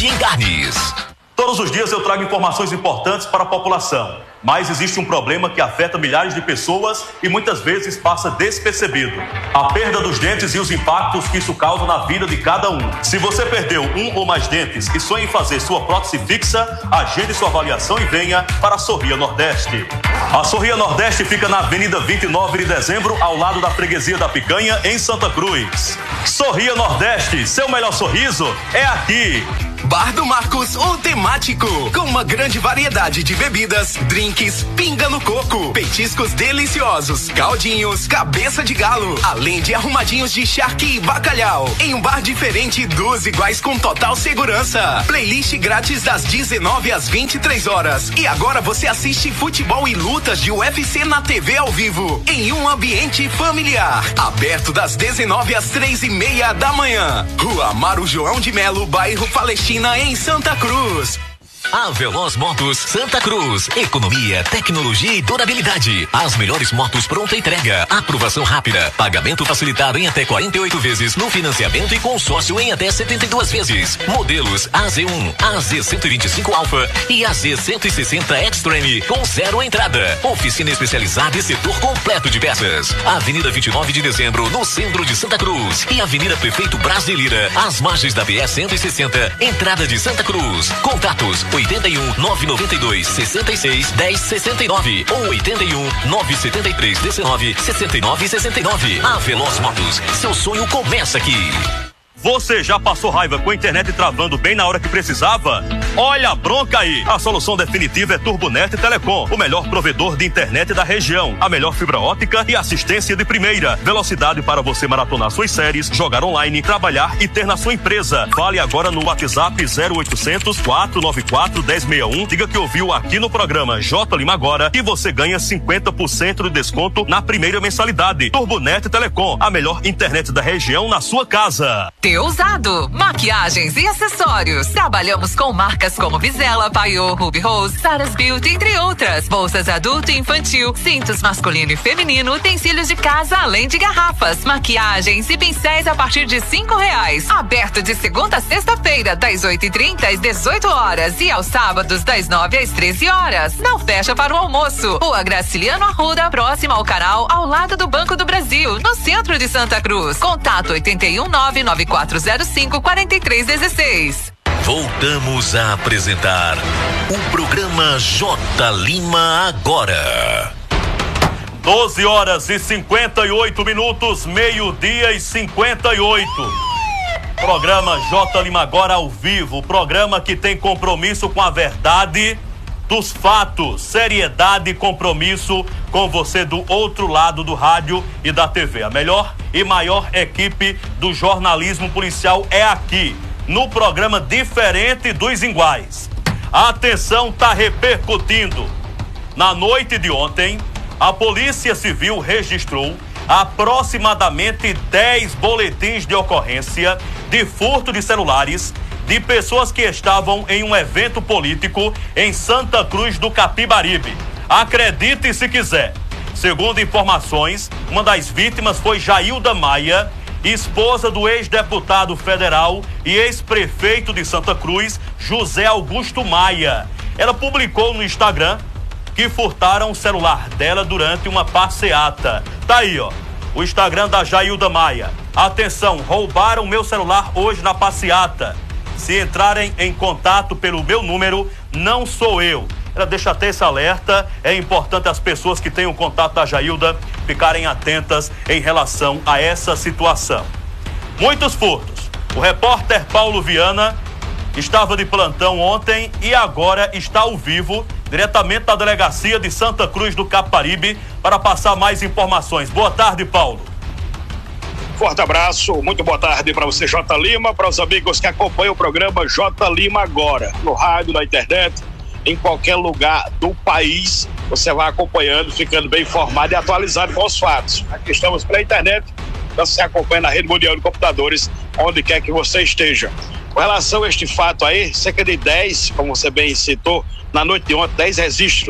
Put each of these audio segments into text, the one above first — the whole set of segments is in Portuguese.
em carnes. Todos os dias eu trago informações importantes para a população, mas existe um problema que afeta milhares de pessoas e muitas vezes passa despercebido: a perda dos dentes e os impactos que isso causa na vida de cada um. Se você perdeu um ou mais dentes e sonha em fazer sua prótese fixa, agende sua avaliação e venha para a Sorria Nordeste. A Sorria Nordeste fica na Avenida 29 de Dezembro, ao lado da Freguesia da Picanha, em Santa Cruz. Sorria Nordeste, seu melhor sorriso é aqui. Bar do Marcos, o temático, com uma grande variedade de bebidas, drinks, pinga no coco, petiscos deliciosos, caldinhos, cabeça de galo, além de arrumadinhos de charque e bacalhau. Em um bar diferente dos iguais com total segurança. Playlist grátis das 19 às 23 horas. E agora você assiste futebol e lutas de UFC na TV ao vivo, em um ambiente familiar. Aberto das 19 às 3:30 da manhã. Rua Amaro João de Melo, bairro Palestina, em Santa Cruz. A Veloz Motos Santa Cruz. Economia, tecnologia e durabilidade. As melhores motos pronta entrega. Aprovação rápida. Pagamento facilitado em até 48 vezes no financiamento e consórcio em até 72 vezes. Modelos AZ1, AZ125 Alpha e AZ160 Extreme com 0 entrada. Oficina especializada e setor completo de peças. Avenida 29 de Dezembro, no centro de Santa Cruz. E Avenida Prefeito Brasilira, às margens da BS 160, entrada de Santa Cruz. Contatos 81 992 66 10 69 ou 81 973 19 69 69. A Veloz Motos, seu sonho começa aqui. Você já passou raiva com a internet travando bem na hora que precisava? Olha a bronca aí! A solução definitiva é Turbonet Telecom, o melhor provedor de internet da região. A melhor fibra ótica e assistência de primeira. Velocidade para você maratonar suas séries, jogar online, trabalhar e ter na sua empresa. Fale agora no WhatsApp 0800 494 1061. Diga que ouviu aqui no programa J Lima Agora e você ganha 50% de desconto na primeira mensalidade. Turbonet Telecom, a melhor internet da região na sua casa. Teusado, maquiagens e acessórios. Trabalhamos com marcas como Vizela, Paiô, Ruby Rose, Sarah's Beauty, entre outras. Bolsas adulto e infantil, cintos masculino e feminino, utensílios de casa, além de garrafas, maquiagens e pincéis a partir de R$5. Aberto de segunda a sexta-feira, das 8h30 às 18 horas e aos sábados, das 9 às 13 horas. Não fecha para o almoço. Rua Graciliano Arruda, próxima ao canal, ao lado do Banco do Brasil, no centro de Santa Cruz. Contato 81 99405 4316. Voltamos a apresentar o programa J Lima Agora. 12 horas e 58 minutos, meio-dia e 58. Programa J Lima Agora ao vivo, programa que tem compromisso com a verdade dos fatos, seriedade e compromisso com você do outro lado do rádio e da TV. A melhor e maior equipe do jornalismo policial é aqui, no programa Diferente dos Iguais. A atenção tá repercutindo. Na noite de ontem, a Polícia Civil registrou aproximadamente 10 boletins de ocorrência de furto de celulares de pessoas que estavam em um evento político em Santa Cruz do Capibaribe. Acredite se quiser. Segundo informações, uma das vítimas foi Jailda Maia, esposa do ex-deputado federal e ex-prefeito de Santa Cruz, José Augusto Maia. Ela publicou no Instagram que furtaram o celular dela durante uma passeata. Tá aí, ó, o Instagram da Jailda Maia. Atenção, roubaram meu celular hoje na passeata. Se entrarem em contato pelo meu número, não sou eu. Ela deixa até esse alerta. É importante as pessoas que têm o contato da Jailda ficarem atentas em relação a essa situação. Muitos furtos. O repórter Paulo Viana estava de plantão ontem e agora está ao vivo, diretamente da delegacia de Santa Cruz do Capibaribe, para passar mais informações. Boa tarde, Paulo. Forte abraço, muito boa tarde para você, J Lima, para os amigos que acompanham o programa J Lima Agora, no rádio, na internet, em qualquer lugar do país, você vai acompanhando, ficando bem informado e atualizado com os fatos. Aqui estamos pela internet, você acompanha na Rede Mundial de Computadores, onde quer que você esteja. Com relação a este fato aí, cerca de 10, como você bem citou, na noite de ontem, 10 registros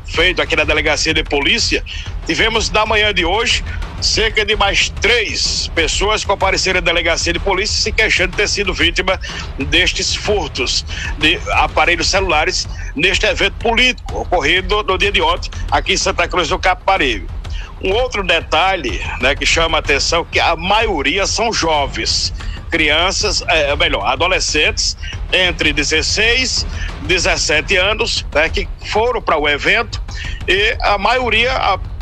feito aqui na Delegacia de Polícia, tivemos na manhã de hoje cerca de mais 3 pessoas que compareceram à Delegacia de Polícia se queixando de ter sido vítima destes furtos de aparelhos celulares neste evento político ocorrido no dia de ontem aqui em Santa Cruz do Capibaribe. Um outro detalhe, né, que chama a atenção, que a maioria são jovens, crianças, adolescentes entre 16 e 17 anos, né, que foram para o evento, e a maioria,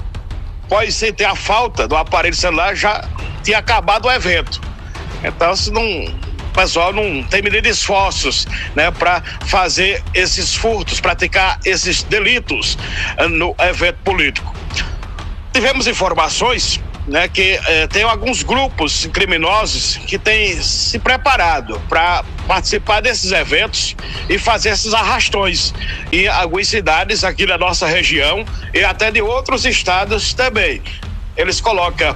após ter a falta do aparelho celular, já tinha acabado o evento. Então, o pessoal não tem medida de esforços, né, para fazer esses furtos, praticar esses delitos no evento político. Tivemos informações, né, que tem alguns grupos criminosos que têm se preparado para participar desses eventos e fazer esses arrastões em algumas cidades aqui da nossa região e até de outros estados também. Eles colocam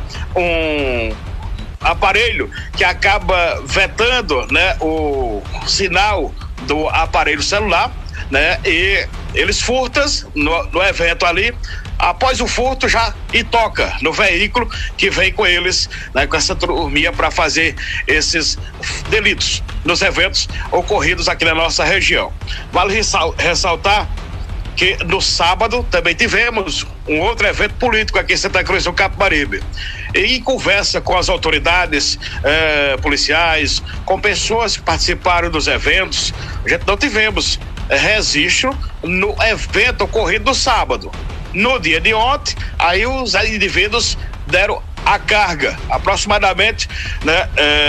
um aparelho que acaba vetando, né, o sinal do aparelho celular, né, e eles furtam no evento ali. Após o furto, já toca no veículo que vem com eles, né, com essa turminha para fazer esses delitos nos eventos ocorridos aqui na nossa região. Vale ressaltar que no sábado também tivemos um outro evento político aqui em Santa Cruz do Capibaribe. E em conversa com as autoridades policiais, com pessoas que participaram dos eventos, a gente não tivemos registro no evento ocorrido no sábado. No dia de ontem, aí os indivíduos deram a carga, aproximadamente, né,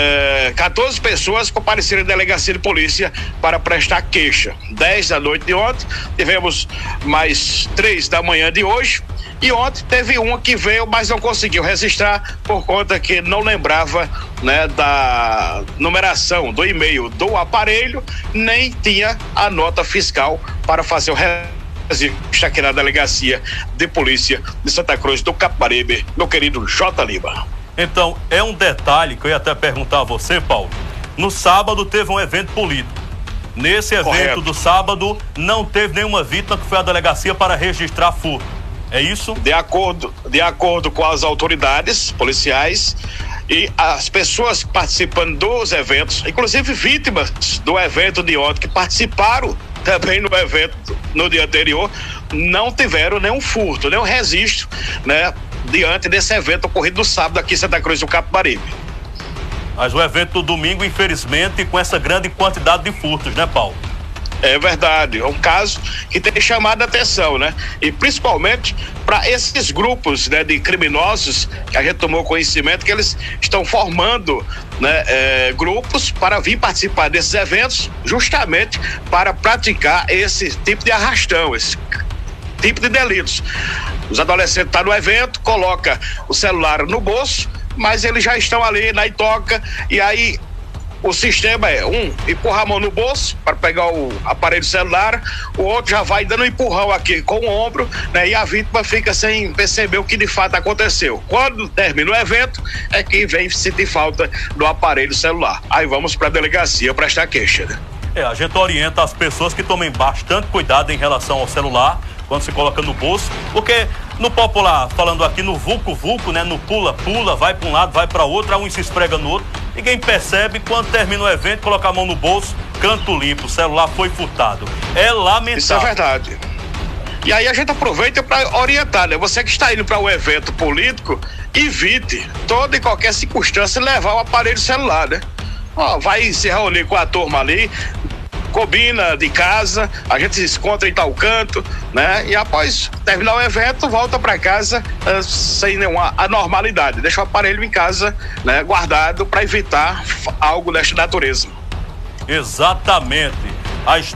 14 pessoas compareceram em delegacia de polícia para prestar queixa. 10 da noite de ontem, tivemos mais 3 da manhã de hoje, e ontem teve uma que veio, mas não conseguiu registrar por conta que não lembrava, né, da numeração do e-mail do aparelho, nem tinha a nota fiscal para fazer o está aqui na Delegacia de Polícia de Santa Cruz do Capibaribe, meu querido J. Lima. Então, é um detalhe que eu ia até perguntar a você, Paulo. No sábado teve um evento político. Nesse evento Correto. do sábado não teve nenhuma vítima que foi à delegacia para registrar furto. É isso? De acordo com as autoridades policiais e as pessoas participando dos eventos, inclusive vítimas do evento de ontem que participaram também no evento no dia anterior, não tiveram nenhum furto, nenhum registro, né, diante desse evento ocorrido no sábado aqui em Santa Cruz do Capibaribe. Mas o evento do domingo, infelizmente, com essa grande quantidade de furtos, né, Paulo? É verdade, é um caso que tem chamado a atenção, né? E principalmente para esses grupos, né, de criminosos que a gente tomou conhecimento que eles estão formando, né, grupos para vir participar desses eventos justamente para praticar esse tipo de arrastão, esse tipo de delitos. Os adolescentes estão no evento, coloca o celular no bolso, mas eles já estão ali na toca e aí o sistema é empurra a mão no bolso para pegar o aparelho celular, o outro já vai dando um empurrão aqui com o ombro, né, e a vítima fica sem perceber o que de fato aconteceu. Quando termina o evento, é que vem sentir falta do aparelho celular. Aí vamos para a delegacia prestar queixa, né? A gente orienta as pessoas que tomem bastante cuidado em relação ao celular quando se coloca no bolso, porque no popular, falando aqui no vulco-vulco, né, no pula-pula, vai para um lado, vai para outro, um se esfrega no outro, ninguém percebe, quando termina o evento, coloca a mão no bolso, canto limpo, o celular foi furtado. É lamentável. Isso é verdade. E aí a gente aproveita para orientar, né? Você que está indo para um evento político, evite toda e qualquer circunstância levar o aparelho celular, né? Vai se reunir com a turma ali, combina de casa, a gente se encontra em tal canto, né? E após terminar o evento, volta para casa sem nenhuma anormalidade. Deixa o aparelho em casa, né, guardado para evitar algo desta natureza. Exatamente. Às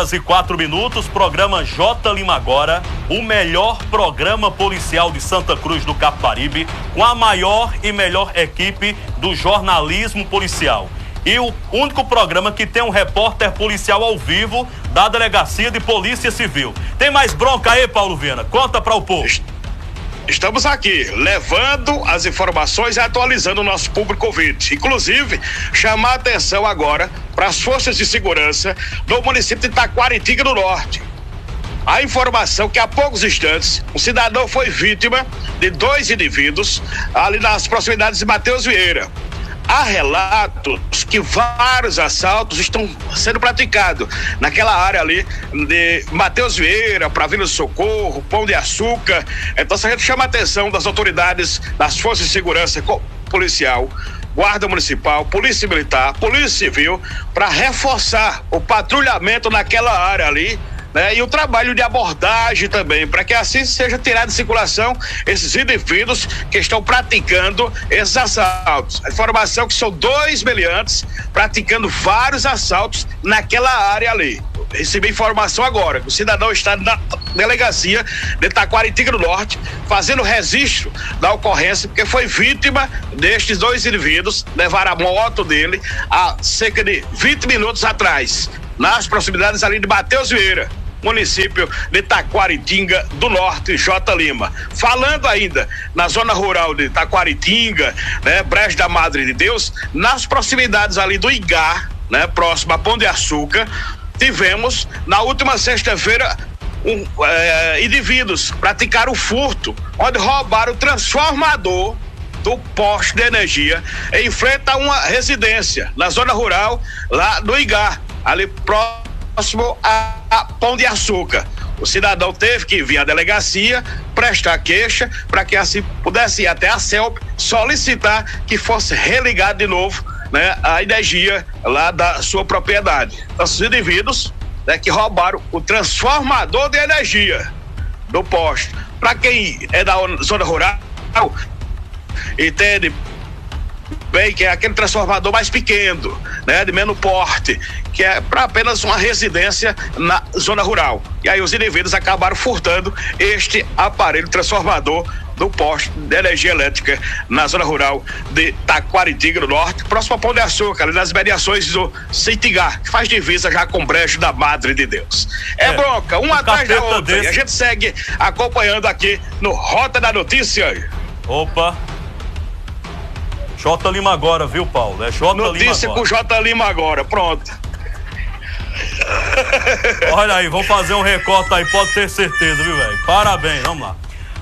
13h04, programa J. Lima Agora, o melhor programa policial de Santa Cruz do Capibaribe, com a maior e melhor equipe do jornalismo policial. E o único programa que tem um repórter policial ao vivo da Delegacia de Polícia Civil. Tem mais bronca aí, Paulo Viana? Conta para o povo. Estamos aqui levando as informações e atualizando o nosso público ouvinte. Inclusive, chamar a atenção agora para as forças de segurança do município de Taquaritinga do Norte. a informação que há poucos instantes um cidadão foi vítima de 2 indivíduos ali nas proximidades de Mateus Vieira. Há relatos que vários assaltos estão sendo praticados naquela área ali de Mateus Vieira, para Vila do Socorro, Pão de Açúcar. Então, a gente chama a atenção das autoridades, das forças de segurança policial, Guarda Municipal, Polícia Militar, Polícia Civil, para reforçar o patrulhamento naquela área ali, né? E o trabalho de abordagem também, para que assim seja tirado de circulação esses indivíduos que estão praticando esses assaltos. A informação é que são 2 meliantes praticando vários assaltos naquela área ali. Recebi informação agora que o cidadão está na delegacia de Taquaritinga do Norte fazendo registro da ocorrência, porque foi vítima destes 2 indivíduos, levaram a moto dele há cerca de 20 minutos atrás, nas proximidades ali de Mateus Vieira, município de Taquaritinga do Norte, J. Lima. Falando ainda na zona rural de Taquaritinga, né, Brejo da Madre de Deus, nas proximidades ali do Igá, né, próximo a Pão de Açúcar, tivemos na última sexta-feira indivíduos praticaram furto, onde roubaram o transformador do poste de energia em frente a uma residência na zona rural lá do Igá, ali próximo a Pão de Açúcar. O cidadão teve que vir à delegacia prestar queixa para que assim pudesse ir até a CELP solicitar que fosse religado de novo, né, a energia lá da sua propriedade. Então, os indivíduos, né, que roubaram o transformador de energia do poste. Para quem é da zona rural, entende bem que é aquele transformador mais pequeno, né, de menor porte, que é para apenas uma residência na zona rural. E aí os indivíduos acabaram furtando este aparelho transformador do poste de energia elétrica na zona rural de Taquaritinga do Norte, próximo a Pão de Açúcar, ali nas mediações do Citigá, que faz divisa já com Brejo da Madre de Deus. É bronca, uma atrás da outra. Desse... E a gente segue acompanhando aqui no Rota da Notícia. Opa! J. Lima agora, viu, Paulo? É J. Lima agora. Notícia com J. Lima agora, pronto. Olha aí, vamos fazer um recorte aí, pode ter certeza, viu, velho? Parabéns, vamos lá.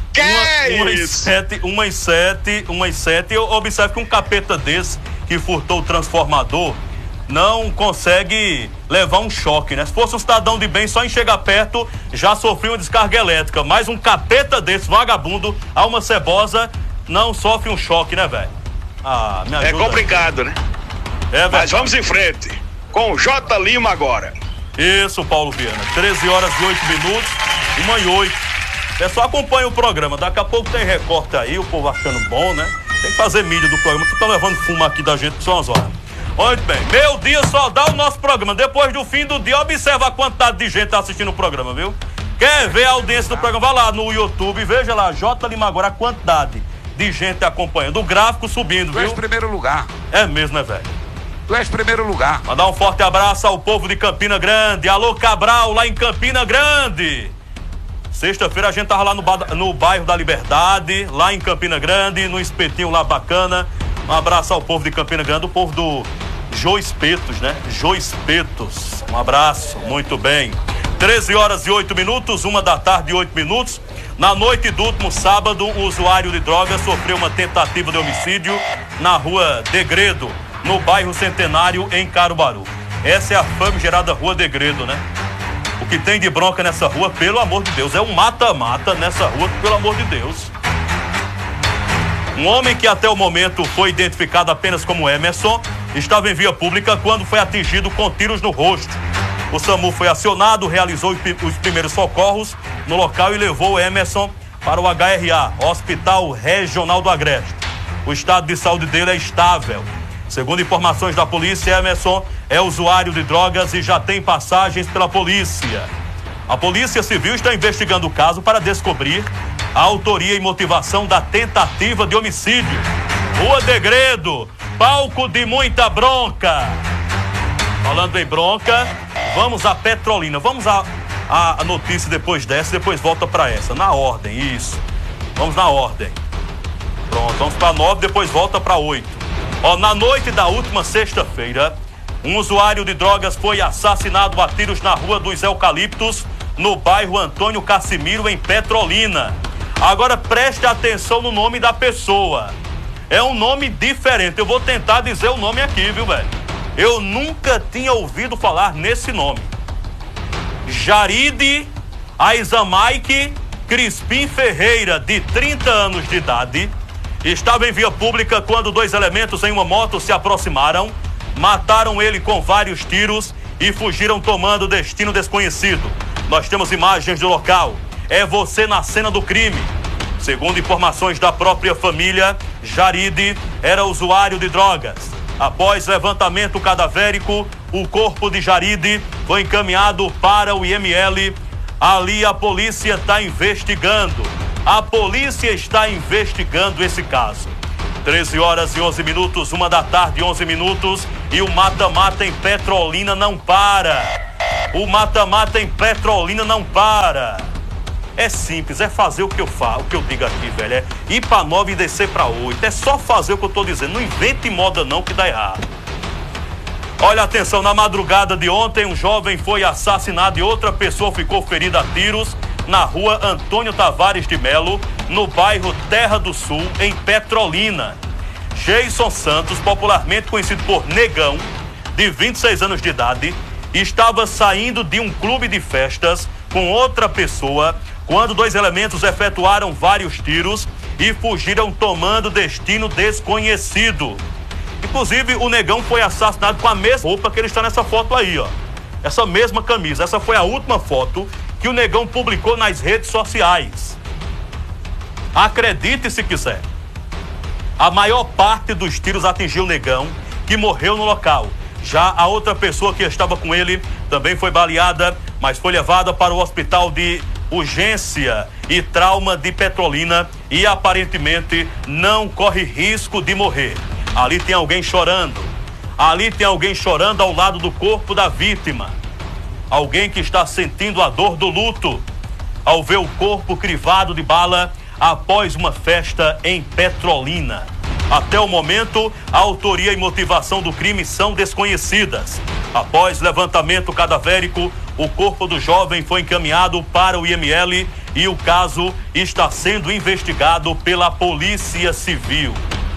Umas sete. Observe que um capeta desse que furtou o transformador não consegue levar um choque, né? Se fosse um cidadão de bem, só em chegar perto já sofreu uma descarga elétrica. Mas um capeta desse, vagabundo, alma cebosa, não sofre um choque, né, velho? Ah, me ajuda. É complicado, né? É, mas vamos em frente com o J. Lima agora. Isso, Paulo Viana. 13 horas e 8 minutos, 1h08. Pessoal, acompanha o programa. Daqui a pouco tem recorte aí, o povo achando bom, né? Tem que fazer mídia do programa, que tá levando fumo aqui da gente, só umas horas. Muito bem, meio dia só dá o nosso programa. Depois do fim do dia, observa a quantidade de gente tá assistindo o programa, viu? Quer ver a audiência do programa? Vai lá no YouTube, veja lá, J. Lima agora, a quantidade de gente acompanhando. O gráfico subindo, viu? Tu és primeiro lugar. É mesmo, né, velho? Tu és primeiro lugar. Mandar um forte abraço ao povo de Campina Grande. Alô, Cabral, lá em Campina Grande. Sexta-feira a gente tava lá no bairro da Liberdade, lá em Campina Grande, no espetinho lá bacana. Um abraço ao povo de Campina Grande, o povo do Jô Espetos, né? Jô Espetos. Um abraço, muito bem. 13 horas e 8 minutos, 1h08. Na noite do último sábado, um usuário de drogas sofreu uma tentativa de homicídio na rua Degredo, no bairro Centenário, em Caruaru. Essa é a famigerada rua Degredo, né? O que tem de bronca nessa rua, pelo amor de Deus, é um mata-mata nessa rua, pelo amor de Deus. Um homem que até o momento foi identificado apenas como Emerson, estava em via pública quando foi atingido com tiros no rosto. O SAMU foi acionado, realizou os primeiros socorros no local e levou o Emerson para o HRA, Hospital Regional do Agreste. O estado de saúde dele é estável. Segundo informações da polícia, Emerson é usuário de drogas e já tem passagens pela polícia. A Polícia Civil está investigando o caso para descobrir a autoria e motivação da tentativa de homicídio. Rua Degredo, palco de muita bronca. Falando em bronca, vamos à Petrolina. Vamos à notícia depois dessa, depois volta para essa. Na ordem, isso. Vamos na ordem. Pronto, vamos para 9, depois volta para 8. Na noite da última sexta-feira, um usuário de drogas foi assassinado a tiros na Rua dos Eucaliptos, no bairro Antônio Cassimiro, em Petrolina. Agora preste atenção no nome da pessoa. É um nome diferente. Eu vou tentar dizer o nome aqui, viu, velho? Eu nunca tinha ouvido falar nesse nome. Jaride Aizamaike Crispim Ferreira, de 30 anos de idade, estava em via pública quando 2 elementos em uma moto se aproximaram, mataram ele com vários tiros e fugiram tomando destino desconhecido. Nós temos imagens do local. É você na cena do crime. Segundo informações da própria família, Jaride era usuário de drogas. Após levantamento cadavérico, o corpo de Jaride foi encaminhado para o IML. Ali a polícia está investigando. A polícia está investigando esse caso. 13 horas e 11 minutos, 1 da tarde, 11 minutos, e o mata-mata em Petrolina não para. O mata-mata em Petrolina não para. É simples, é fazer o que eu faço, o que eu digo aqui, velho. É ir pra 9 e descer pra 8. É só fazer o que eu tô dizendo. Não invente moda não que dá errado. Olha, atenção, na madrugada de ontem, um jovem foi assassinado e outra pessoa ficou ferida a tiros na rua Antônio Tavares de Melo, no bairro Terra do Sul, em Petrolina. Geison Santos, popularmente conhecido por Negão, de 26 anos de idade, estava saindo de um clube de festas com outra pessoa quando 2 elementos efetuaram vários tiros e fugiram tomando destino desconhecido. Inclusive, o Negão foi assassinado com a mesma roupa que ele está nessa foto aí, ó. Essa mesma camisa. Essa foi a última foto que o Negão publicou nas redes sociais. Acredite se quiser. A maior parte dos tiros atingiu o Negão, que morreu no local. Já a outra pessoa que estava com ele também foi baleada, mas foi levada para o hospital de urgência e trauma de Petrolina e aparentemente não corre risco de morrer. Ali tem alguém chorando. Ali tem alguém chorando ao lado do corpo da vítima. Alguém que está sentindo a dor do luto ao ver o corpo crivado de bala após uma festa em Petrolina. Até o momento, a autoria e motivação do crime são desconhecidas. Após levantamento cadavérico, o corpo do jovem foi encaminhado para o IML e o caso está sendo investigado pela Polícia Civil.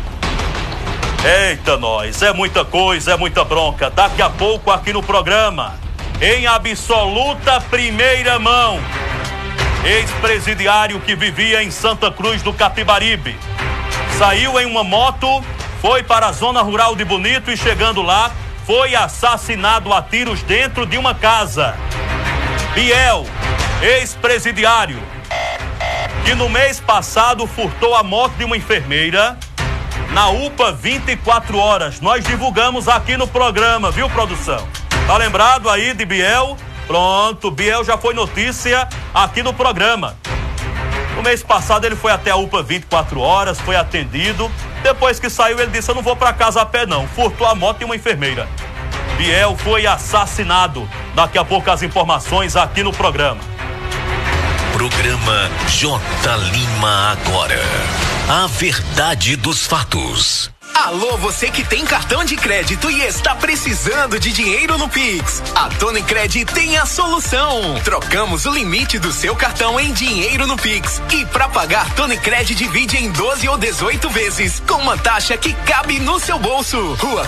Eita nós, é muita coisa, é muita bronca. Daqui a pouco aqui no programa, em absoluta primeira mão, ex-presidiário que vivia em Santa Cruz do Capibaribe saiu em uma moto, foi para a zona rural de Bonito e chegando lá, foi assassinado a tiros dentro de uma casa. Biel, ex-presidiário, que no mês passado furtou a moto de uma enfermeira na UPA 24 horas. Nós divulgamos aqui no programa, viu, produção? Tá lembrado aí de Biel? Pronto, Biel já foi notícia aqui no programa. No mês passado ele foi até a UPA 24 horas, foi atendido. Depois que saiu ele disse, eu não vou para casa a pé não. Furtou a moto de uma enfermeira. Biel foi assassinado. Daqui a pouco as informações aqui no programa. Programa J. Lima agora. A verdade dos fatos. Alô, você que tem cartão de crédito e está precisando de dinheiro no Pix. A Tonicred tem a solução. Trocamos o limite do seu cartão em dinheiro no Pix. E para pagar, Tonicred divide em 12 ou 18 vezes, com uma taxa que cabe no seu bolso. Rua